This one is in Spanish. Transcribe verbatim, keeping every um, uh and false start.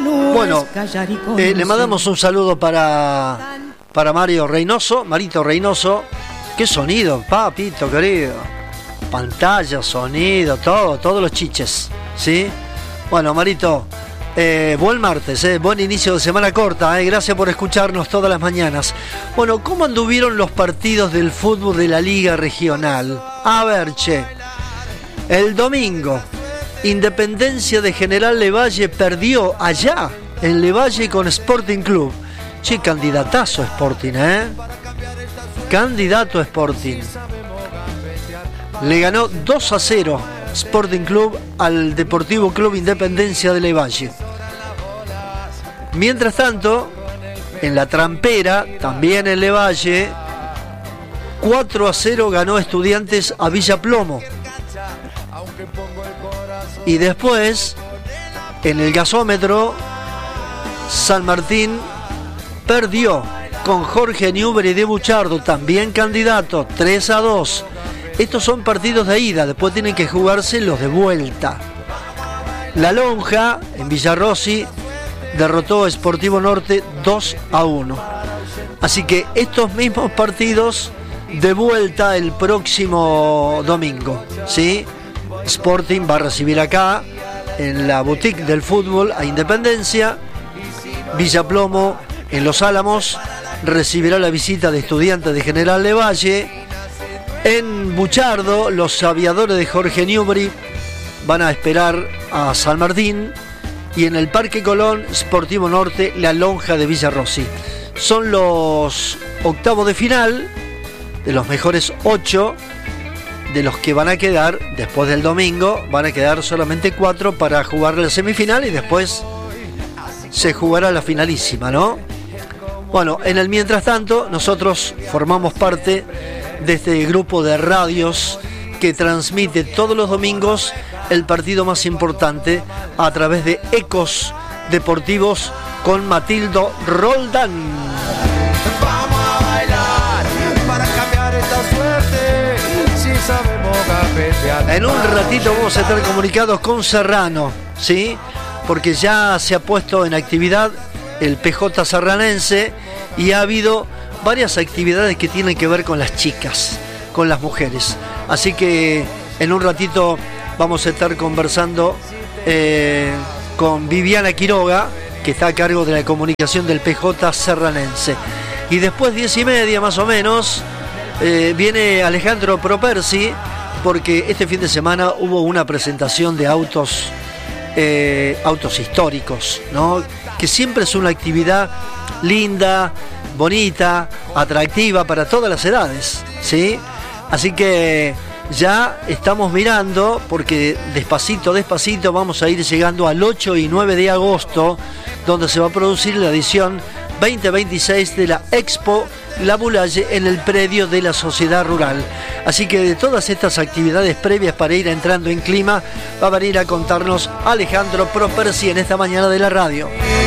Bueno, eh, le mandamos un saludo para, para Mario Reynoso, Marito Reynoso. Qué sonido, papito querido. Pantalla, sonido, todo, todos los chiches, ¿sí? Bueno, Marito, eh, buen martes, eh, buen inicio de semana corta, eh, gracias por escucharnos todas las mañanas. Bueno, ¿cómo anduvieron los partidos del fútbol de la Liga Regional? A ver, che, el domingo, Independencia de General Lavalle perdió allá, en Lavalle con Sporting Club. Che, candidatazo Sporting, ¿eh? Candidato Sporting. Le ganó dos a cero Sporting Club al Deportivo Club Independencia de Lavalle. Mientras tanto, en la Trampera, también en Lavalle, cuatro a cero ganó Estudiantes a Villa Plomo. Y después, en el gasómetro, San Martín perdió con Jorge Newbery de Buchardo, también candidato, tres a dos. Estos son partidos de ida, después tienen que jugarse los de vuelta. La Lonja, en Villarrossi, derrotó a Sportivo Norte dos a uno. Así que estos mismos partidos de vuelta el próximo domingo, ¿sí? Sporting va a recibir acá, en la boutique del fútbol, a Independencia. Villa Plomo, en Los Álamos, recibirá la visita de Estudiantes de General Lavalle. En Buchardo, los aviadores de Jorge Newbery van a esperar a San Martín. Y en el Parque Colón, Sportivo Norte, la Lonja de Villarrossi. Son los octavos de final, de los mejores ocho, de los que van a quedar, después del domingo, van a quedar solamente cuatro para jugar la semifinal y después se jugará la finalísima, ¿no? Bueno, en el mientras tanto, nosotros formamos parte de este grupo de radios que transmite todos los domingos el partido más importante a través de Ecos Deportivos con Matildo Roldán. Vamos a bailar para cambiar esta suerte, si sabemos cafetear. En un ratito vamos a estar comunicados con Serrano, ¿sí? Porque ya se ha puesto en actividad el P J serranense y ha habido varias actividades que tienen que ver con las chicas, con las mujeres. Así que en un ratito vamos a estar conversando eh, con Viviana Quiroga, que está a cargo de la comunicación del P J serranense. Y después, diez y media más o menos, eh, viene Alejandro Propersi, porque este fin de semana hubo una presentación de autos, eh, autos históricos, ¿no? Que siempre es una actividad linda, bonita, atractiva para todas las edades, ¿sí? Así que ya estamos mirando, porque despacito, despacito vamos a ir llegando al ocho y nueve de agosto, donde se va a producir la edición veinte veintiséis de la Expo La Bulalle en el predio de la Sociedad Rural. Así que de todas estas actividades previas para ir entrando en clima, va a venir a contarnos Alejandro Propersi en esta mañana de la radio.